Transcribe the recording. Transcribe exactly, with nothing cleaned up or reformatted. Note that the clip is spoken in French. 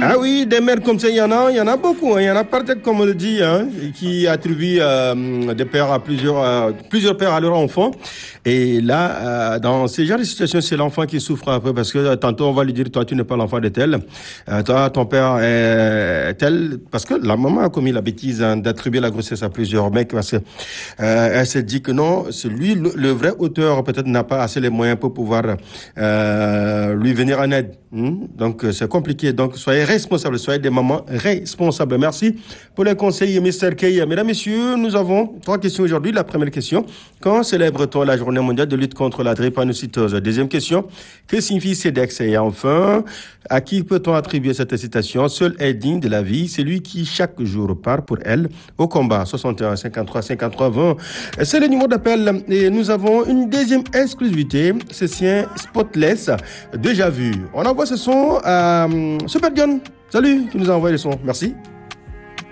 Ah oui, des mères comme ça, il y en a, il y en a beaucoup. Hein. Il y en a peut-être, comme on le dit, hein, qui attribuent euh, des pères à plusieurs, euh, plusieurs pères à leur enfant. Et là, euh, dans ce genre de situation, c'est l'enfant qui souffre un peu parce que tantôt on va lui dire, toi, tu n'es pas l'enfant de tel. Euh, toi, ton père est tel. Parce que la maman a commis la bêtise hein, d'attribuer la grossesse à plusieurs mecs parce que euh, elle s'est dit que non, c'est lui le, le vrai auteur peut-être n'a pas assez les moyens pour pouvoir euh, lui venir en aide. Hmm? Donc c'est compliqué. Donc soyez responsables, soyez des mamans responsables. Merci pour les conseils, mister Kay. Mesdames, messieurs, nous avons trois questions aujourd'hui. La première question, quand célèbre-t-on la journée mondiale de lutte contre la drépanocytose? Deuxième question, que signifie CEDEX? Et enfin, à qui peut-on attribuer cette citation? Seul est digne de la vie, celui qui chaque jour part pour elle au combat. soixante et un, cinquante-trois, cinquante-trois, vingt. C'est le numéro d'appel. Et nous avons une deuxième exclusivité. C'est sien Spotless, déjà vu. On envoie ce son à Super John. Salut, qui nous a envoyé le son. Merci.